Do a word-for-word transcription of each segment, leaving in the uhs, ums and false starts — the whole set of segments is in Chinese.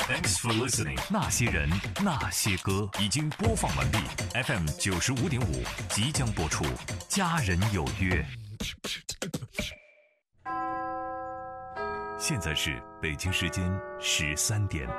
Thanks for listening。那些人，那些歌已经播放完毕。F M 九十五点五即将播出。家人有约。现在是北京时间十三点。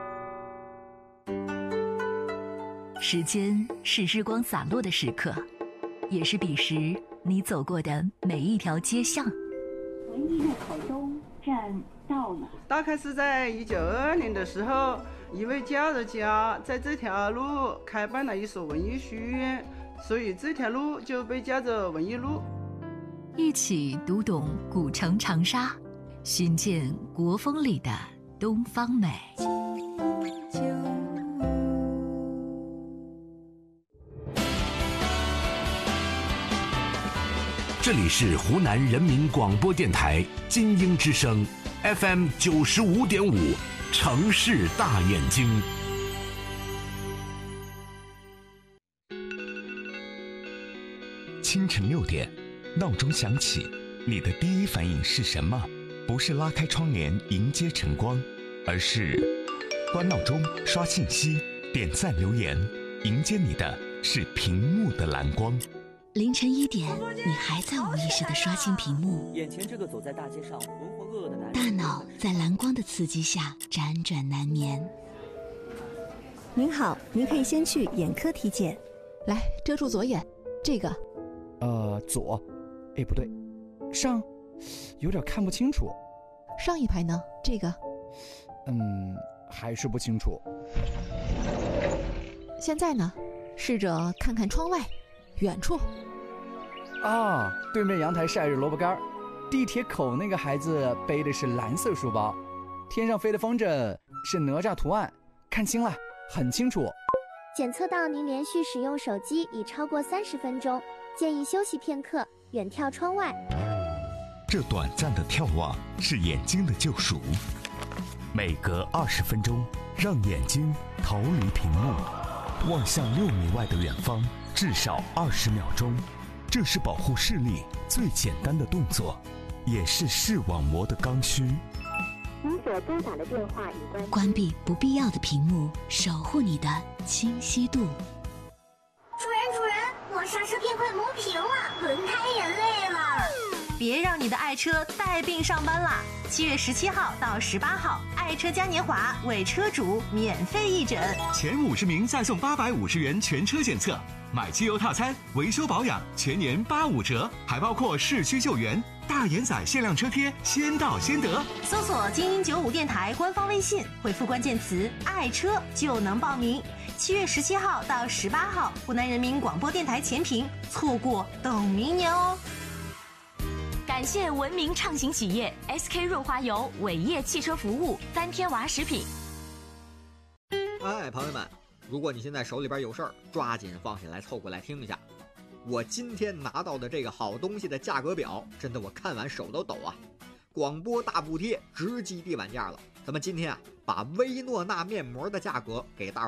时间是日光洒落的时刻，也是彼时你走过的每一条街巷。 文艺路口东站到了。 大概是在一九二二年的时候，一位教育家在这条路开办了一所文艺书院，所以这条路就被叫做文艺路。 一起读懂古城长沙，寻见国风里的东方美。 这里是湖南人民广播电台金鹰之声 F M 九十五点五，城市大眼睛。 清晨六点，闹钟响起，你的第一反应是什么？不是拉开窗帘迎接晨光，而是关闹钟、刷信息、点赞留言，迎接你的是屏幕的蓝光。 凌晨一点，你还在无意识地刷新屏幕， 眼前这个走在大街上浑浑噩噩的男人， 大脑在蓝光的刺激下辗转难眠。 您好，您可以先去眼科体检。 来，遮住左眼，这个， 呃，左，哎，不对，上，有点看不清楚。 上一排呢？这个， 嗯，还是不清楚。 现在呢？试着看看窗外。远处啊，对面阳台晒着萝卜干，地铁口那个孩子背的是蓝色书包，天上飞的风筝是哪吒图案，看清了，很清楚。 检测到您连续使用手机已超过三十分钟，建议休息片刻，远眺窗外。 这短暂的眺望是眼睛的救赎，每隔二十分钟，让眼睛逃离屏幕，望向六米外的远方。至少二十秒钟，这是保护视力最简单的动作，也是视网膜的刚需。 您所拨打的电话已关。 关闭不必要的屏幕，守护你的清晰度。 主人，主人，我刹车片快磨平了，轮胎也累了。 别让你的爱车带病上班啦！七月十七号到十八号，爱车嘉年华为车主免费义诊， 前五十名再送八百五十元全车检测。买机油套餐、维修保养全年八五折，还包括市区救援、大眼仔限量车贴，先到先得。 搜索精英九五电台官方微信，回复关键词“爱车”就能报名。七月十七号到十八号，湖南人民广播电台前屏，错过等明年哦。 感谢文明畅行企业 S K 润滑油、伟业汽车服务、三天娃食品。 哎，朋友们。如果你现在手里边有事儿，抓紧放下来凑过来听一下。我今天拿到的这个好东西的价格表，真的我看完手都抖啊！广播大补贴，直击地板价了。咱们今天啊，把薇诺娜面膜的价格给大